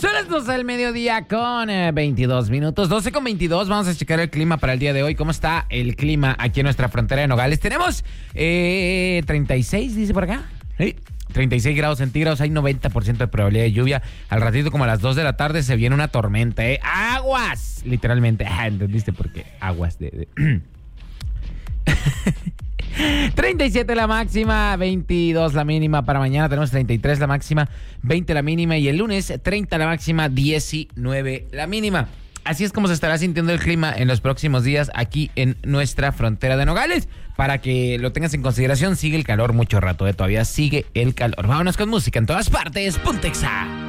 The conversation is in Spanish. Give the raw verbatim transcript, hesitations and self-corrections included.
Son las doce del mediodía con eh, veintidós minutos. doce con veintidós. Vamos a checar el clima para el día de hoy. ¿Cómo está el clima aquí en nuestra frontera de Nogales? Tenemos eh, treinta y seis, dice por acá. Sí. treinta y seis grados centígrados, hay noventa por ciento de probabilidad de lluvia. Al ratito, como a las dos de la tarde, se viene una tormenta, ¿eh? ¡Aguas! Literalmente. Ah, ¿entendiste por qué? Aguas de... de... treinta y siete la máxima, veintidós la mínima. Para mañana tenemos treinta y tres la máxima, veinte la mínima. Y el lunes, treinta la máxima, diecinueve la mínima. Así es como se estará sintiendo el clima en los próximos días aquí en nuestra frontera de Nogales. Para que lo tengas en consideración, sigue el calor mucho rato, ¿eh? Todavía sigue el calor. Vámonos con música en todas partes. Puntexa.